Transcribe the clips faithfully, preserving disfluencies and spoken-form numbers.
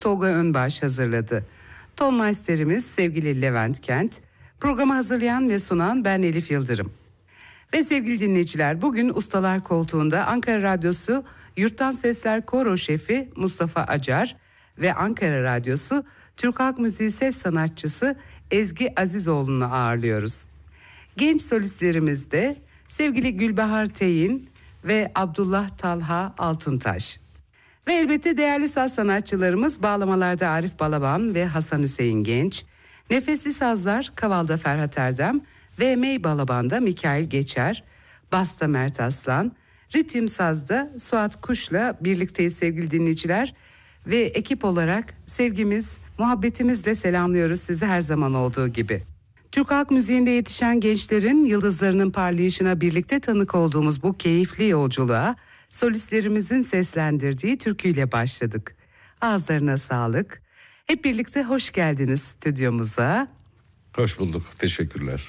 Tolga Önbaş hazırladı. Tonmeisterimiz sevgili Levent Kent. Programı hazırlayan ve sunan ben Elif Yıldırım. Ve sevgili dinleyiciler, bugün Ustalar Koltuğu'nda Ankara Radyosu Yurttan Sesler Koro Şefi Mustafa Acar ve Ankara Radyosu Türk Halk Müziği Ses Sanatçısı Ezgi Azizoğlu'nu ağırlıyoruz. Genç solistlerimiz de sevgili Gülbahar Teyin ve Abdullah Talha Altuntaş. Ve elbette değerli saz sanatçılarımız bağlamalarda Arif Balaban ve Hasan Hüseyin Genç, nefesli sazlar Kaval'da Ferhat Erdem ve Mey Balaban'da Mikail Geçer, Basta Mert Aslan, ritim sazda Suat Kuş'la birlikteyiz sevgili dinleyiciler ve ekip olarak sevgimiz, muhabbetimizle selamlıyoruz sizi her zaman olduğu gibi. Türk halk müziğinde yetişen gençlerin yıldızlarının parlayışına birlikte tanık olduğumuz bu keyifli yolculuğa solistlerimizin seslendirdiği türküyle başladık. Ağızlarına sağlık. Hep birlikte hoş geldiniz stüdyomuza. Hoş bulduk, teşekkürler.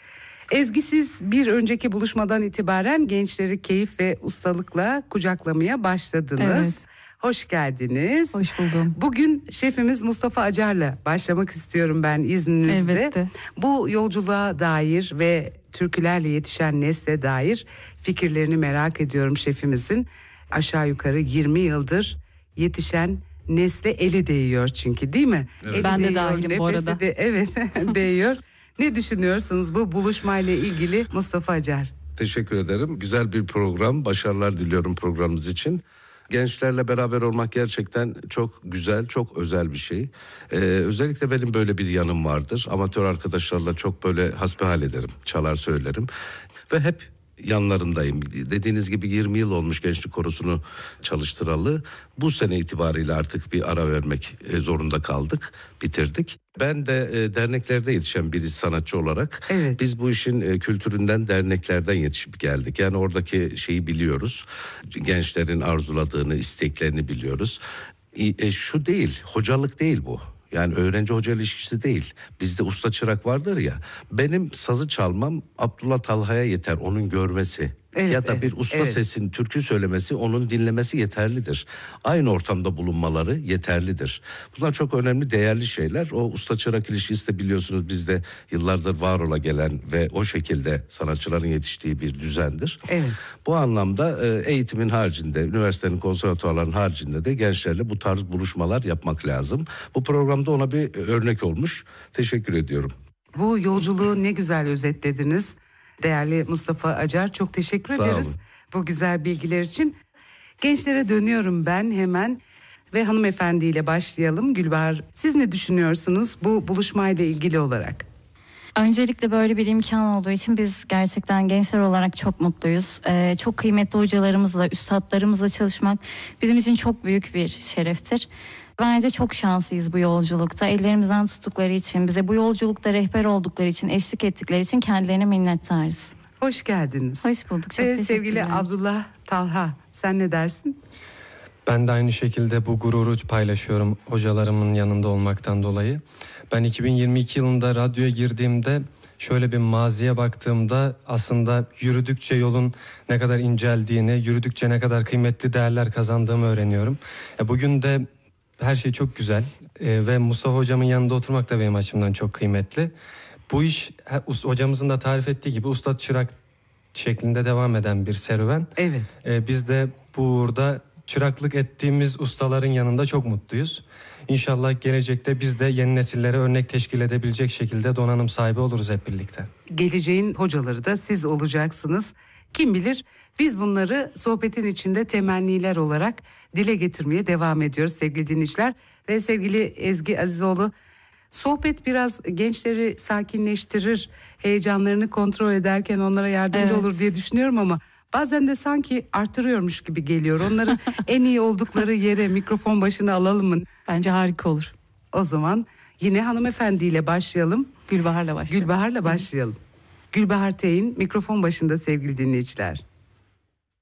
Ezgi, siz bir önceki buluşmadan itibaren gençleri keyif ve ustalıkla kucaklamaya başladınız. Evet. Hoş geldiniz. Hoş buldum. Bugün şefimiz Mustafa Acar'la başlamak istiyorum ben izninizle. Elbette. Bu yolculuğa dair ve türkülerle yetişen nesle dair fikirlerini merak ediyorum şefimizin. Aşağı yukarı yirmi yıldır yetişen nesle eli değiyor çünkü, değil mi? Evet. Eli Ben de değiyor, dahilim bu arada. De, evet değiyor. Ne düşünüyorsunuz bu buluşmayla ilgili Mustafa Acar? Teşekkür ederim. Güzel bir program. Başarılar diliyorum programımız için. Gençlerle beraber olmak gerçekten çok güzel, çok özel bir şey. Ee, özellikle benim böyle bir yanım vardır. Amatör arkadaşlarla çok böyle hasbihal ederim, çalar söylerim. Ve hep yanlarındayım. Dediğiniz gibi yirmi yıl olmuş gençlik korosunu çalıştıralı. Bu sene itibariyle artık bir ara vermek zorunda kaldık, bitirdik. Ben de e, derneklerde yetişen birisi sanatçı olarak evet. Biz bu işin e, kültüründen, derneklerden yetişip geldik. Yani oradaki şeyi biliyoruz. Gençlerin arzuladığını, isteklerini biliyoruz. E, e, şu değil, hocalık değil bu. Yani öğrenci hoca ilişkisi değil. Bizde usta çırak vardır ya. Benim sazı çalmam Abdullah Talha'ya yeter, onun görmesi. Evet, ya da bir evet, usta evet. sesin türkü söylemesi, onun dinlemesi yeterlidir. Aynı ortamda bulunmaları yeterlidir. Bunlar çok önemli, değerli şeyler. O usta çırak ilişkisi de biliyorsunuz bizde yıllardır var ola gelen ve o şekilde sanatçıların yetiştiği bir düzendir. Evet. Bu anlamda eğitimin haricinde, üniversitenin, konservatuvarların haricinde de gençlerle bu tarz buluşmalar yapmak lazım. Bu programda ona bir örnek olmuş. Teşekkür ediyorum. Bu yolculuğu ne güzel özetlediniz. Değerli Mustafa Acar, çok teşekkür Sağ ederiz olun. bu güzel bilgiler için. Gençlere dönüyorum ben hemen ve hanımefendiyle başlayalım. Gülbahar, siz ne düşünüyorsunuz bu buluşmayla ilgili olarak? Öncelikle böyle bir imkan olduğu için biz gerçekten gençler olarak çok mutluyuz. Ee, çok kıymetli hocalarımızla, üstadlarımızla çalışmak bizim için çok büyük bir şereftir. Bence çok şanslıyız bu yolculukta. Ellerimizden tuttukları için, bize bu yolculukta rehber oldukları için, eşlik ettikleri için kendilerine minnettarız. Hoş geldiniz. Hoş bulduk. Çok Ve teşekkürler. sevgili Abdullah Talha, sen ne dersin? Ben de aynı şekilde bu gururu paylaşıyorum hocalarımın yanında olmaktan dolayı. Ben iki bin yirmi iki yılında radyoya girdiğimde şöyle bir maziye baktığımda aslında yürüdükçe yolun ne kadar inceldiğini, yürüdükçe ne kadar kıymetli değerler kazandığımı öğreniyorum. Bugün de her şey çok güzel ee, ve Mustafa hocamın yanında oturmak da benim açımdan çok kıymetli. Bu iş hocamızın da tarif ettiği gibi ustad çırak şeklinde devam eden bir serüven. Evet. Ee, biz de burada çıraklık ettiğimiz ustaların yanında çok mutluyuz. İnşallah gelecekte biz de yeni nesillere örnek teşkil edebilecek şekilde donanım sahibi oluruz hep birlikte. Geleceğin hocaları da siz olacaksınız. Kim bilir, biz bunları sohbetin içinde temenniler olarak dile getirmeye devam ediyoruz sevgili dinleyiciler. Ve sevgili Ezgi Azizoğlu, sohbet biraz gençleri sakinleştirir, heyecanlarını kontrol ederken onlara yardımcı Evet. olur diye düşünüyorum ama bazen de sanki artırıyormuş gibi geliyor. Onları en iyi oldukları yere mikrofon başına alalım mı? Bence harika olur. O zaman yine hanımefendiyle başlayalım. Gülbahar'la başlayalım. Gülbahar'la başlayalım. Gülbahar Teyin mikrofon başında sevgili dinleyiciler.